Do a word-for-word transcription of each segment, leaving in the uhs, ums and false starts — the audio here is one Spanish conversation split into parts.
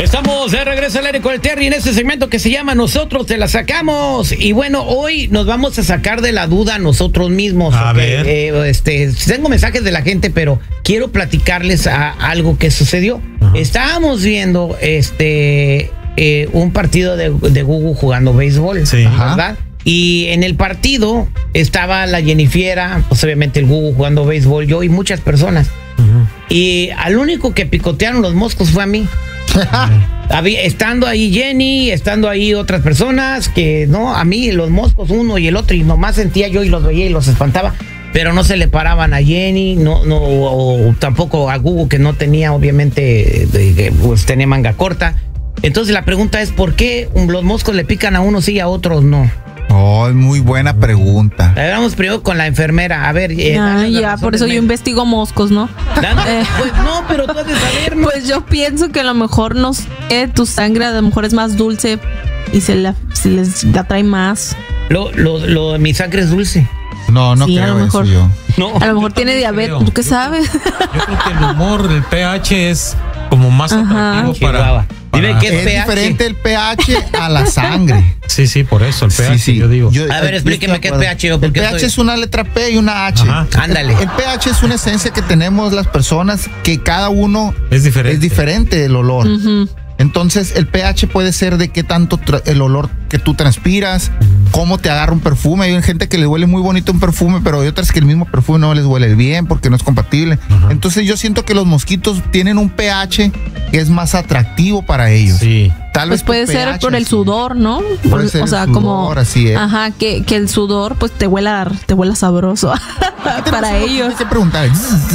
Estamos de regreso al aire con el Terry en este segmento que se llama Nosotros te la sacamos. Y bueno, hoy nos vamos a sacar de la duda nosotros mismos. A okay? ver. Eh, este, tengo mensajes de la gente, pero quiero platicarles a algo que sucedió. Ajá. Estábamos viendo este eh, un partido de, de Gugu jugando béisbol, sí, ¿verdad? Y en el partido estaba la Jennifiera, pues obviamente el Gugu jugando béisbol, yo y muchas personas. Uh-huh. Y al único que picotearon los moscos fue a mí. Había, estando ahí Jenny, estando ahí otras personas que no, a mí los moscos uno y el otro, y nomás sentía yo y los veía y los espantaba, pero no se le paraban a Jenny, no, no, o, o tampoco a Gugu, que no tenía, obviamente, de, de, pues tenía manga corta. Entonces la pregunta es, ¿por qué los moscos le pican a unos sí y a otros no? Oh, muy buena pregunta. A ver, vamos primero con la enfermera. A ver, eh, ah, ya, por eso yo investigo moscos, ¿no? Eh, pues no, pero tú has de saber, ¿no? Pues yo pienso que a lo mejor no sé, tu sangre a lo mejor es más dulce y se, la, se les atrae más. Lo, lo, lo, mi sangre es dulce. No, no sí, creo a lo mejor, eso yo. No. A lo mejor tiene diabetes, ¿tú qué sabes? Yo creo que el humor, el pH es como más atractivo para, para... Dime qué es, es pH. diferente el pH a la sangre. Sí, sí, por eso, el pH, sí, sí. yo digo. Yo, a ver, explíqueme qué es pH. Yo, el pH soy... es una letra P y una H. Ajá. Ándale. El pH es una esencia que tenemos las personas que cada uno es diferente, es diferente el olor. Uh-huh. Entonces, el pH puede ser de qué tanto tra- el olor que tú transpiras, cómo te agarra un perfume. Hay gente que le huele muy bonito un perfume, pero hay otras que el mismo perfume no les huele bien porque no es compatible. Uh-huh. Entonces, yo siento que los mosquitos tienen un pH que es más atractivo para ellos. Sí. Tal pues vez puede ser pH, por el sudor, ¿no? Puede ser o sea, el sudor, como así es. Ajá, que, que el sudor pues te huela, te huela sabroso para ellos. Hay que preguntar.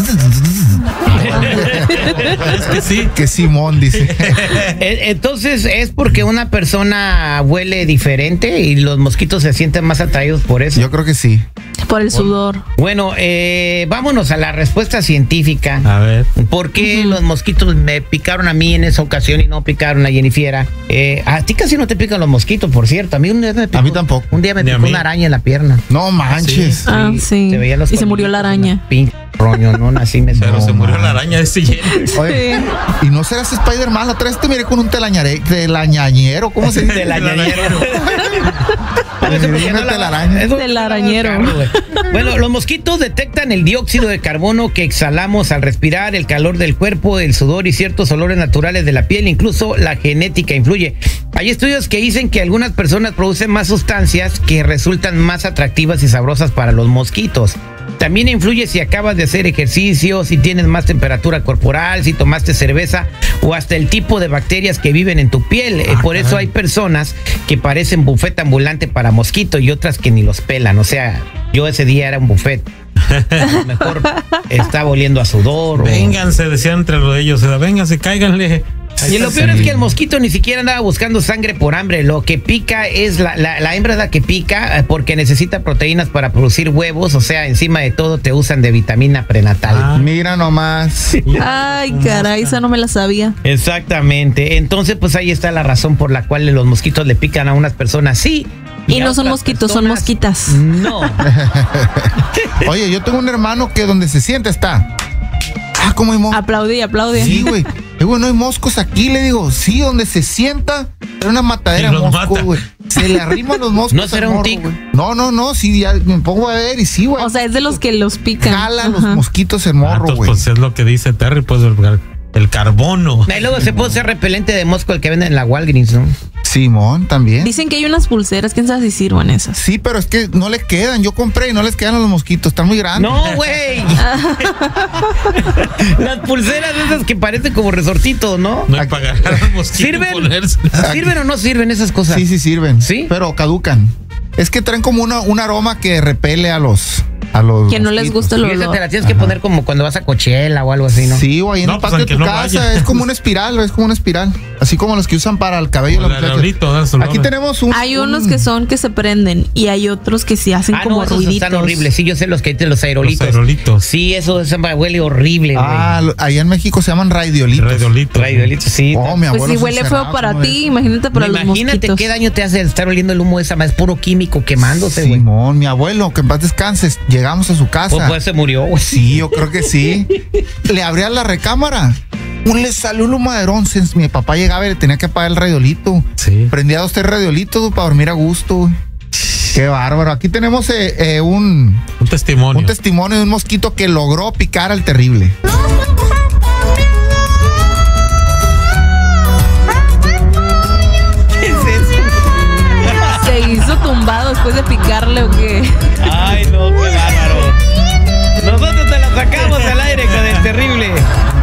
Es que sí. Que Simón dice. Entonces, ¿es porque una persona huele diferente y los mosquitos se sienten más atraídos por eso? Yo creo que sí. Por el sudor. Bueno, eh, vámonos a la respuesta científica. A ver. ¿Por qué uh-huh. los mosquitos me picaron a mí en esa ocasión y no picaron a Jennifiera? Eh, a ti casi no te pican los mosquitos, por cierto. A mí un día me picó, a mí tampoco. Un día me Ni picó una araña en la pierna. No manches. Sí. Ah, sí. Se veía los y se murió la araña. Pinche roño, no, así me Pero no, se murió man. la araña de ese Jenny. Oye, y no serás Spider-Man, la otra vez te miré con un telañare, telañañero, ¿cómo se dice? Telañañero. Del arañero. Bueno, los mosquitos detectan el dióxido de carbono que exhalamos al respirar, el calor del cuerpo, el sudor y ciertos olores naturales de la piel, incluso la genética influye. Hay estudios que dicen que algunas personas producen más sustancias que resultan más atractivas y sabrosas para los mosquitos. También influye si acabas de hacer ejercicio, si tienes más temperatura corporal, si tomaste cerveza o hasta el tipo de bacterias que viven en tu piel. Ah, Por eso hay personas que parecen buffet ambulante para mosquitos y otras que ni los pelan. O sea, yo ese día era un buffet. A lo mejor estaba oliendo a sudor. Vénganse, o... decían entre ellos, vénganse, cáiganle. Y lo peor sí. es que el mosquito ni siquiera andaba buscando sangre por hambre. Lo que pica es la, la, la hembra es la que pica porque necesita proteínas para producir huevos. O sea, encima de todo te usan de vitamina prenatal. Ah, mira nomás. Ay, caray, esa no me la sabía. Exactamente. Entonces, pues ahí está la razón por la cual los mosquitos le pican a unas personas sí. Y, y no son mosquitos, son mosquitas. No. Oye, yo tengo un hermano que donde se sienta está. Ah, ¿cómo hay moscos? Aplaudí, aplaudí. Sí, güey. Eh, güey, no hay moscos aquí, le digo. Sí, donde se sienta, era una matadera de moscos, güey. Se le arriman los moscos. ¿No será un tic? No, no, no, sí, ya me pongo a ver y sí, güey. O sea, es de los que los pican. Jala Ajá. los mosquitos el morro, güey. Ah, pues es lo que dice Terry, pues el, el carbono. Y luego se puede ser repelente de mosco el que venden en la Walgreens, ¿no? Simón, también. Dicen que hay unas pulseras, quién sabe si sirvan esas. Sí, pero es que no le quedan. Yo compré y no les quedan a los mosquitos, están muy grandes. No, güey. Las pulseras esas que parecen como resortitos, ¿no? No hay para agarrar a los mosquitos. ¿Sirven? ¿Sirven o no sirven esas cosas? Sí, sí sirven. ¿Sí? Pero caducan. Es que traen como una, un aroma que repele a los... A los que no les gusta el olor. Y esa te la tienes Ajá. que poner como cuando vas a Coachella o algo así, ¿no? Sí, o ahí en no, el patio pues de tu no casa. vaya. Es como una espiral, es como una espiral. Así como los que usan para el cabello. La muchacha. Aquí tenemos un... Hay un... unos que son que se prenden y hay otros que sí hacen ah, como no, esos ruiditos. Están horribles. Sí, yo sé los que dicen los aerolitos. Los aerolitos. Sí, eso, eso huele horrible, güey. Ah, allá en México se llaman radiolitos. Radiolitos. Radiolitos, sí. Oh, mi pues si huele feo para ti, es. imagínate para los mosquitos. Imagínate qué daño te hace estar oliendo el humo de esa, es puro químico quemándose, güey. Simón, mi abuelo, que en paz descanses, llegamos a su casa. Pues, pues se murió, güey. Sí, yo creo que sí. Le abrían la recámara Un, le salió un humaderón. Mi papá llegaba y le tenía que apagar el radiolito. Sí. Prendía dos, tres radiolitos para dormir a gusto, güey. Qué bárbaro. Aquí tenemos eh, eh, un, un testimonio. Un testimonio de un mosquito que logró picar al terrible. ¿Qué es eso? ¿Se hizo tumbado después de picarle o qué? Ay, no, qué bárbaro. Nosotros te la sacamos al aire con el terrible.